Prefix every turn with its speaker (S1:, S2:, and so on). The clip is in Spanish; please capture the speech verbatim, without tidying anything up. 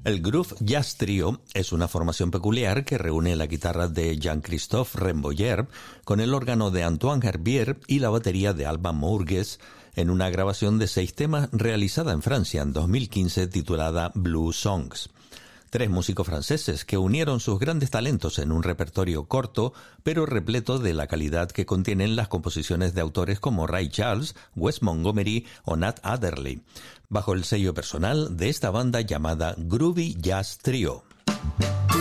S1: El Groove Jazz Trio es una formación peculiar que reúne la guitarra de Jean-Christophe Remboyer con el órgano de Antoine Herbier y la batería de Alban Mourgues en una grabación de seis temas realizada en Francia en dos mil quince titulada Blue Songs. Tres músicos franceses que unieron sus grandes talentos en un repertorio corto, pero repleto de la calidad que contienen las composiciones de autores como Ray Charles, Wes Montgomery o Nat Adderley, bajo el sello personal de esta banda llamada Groovy Jazz Trio.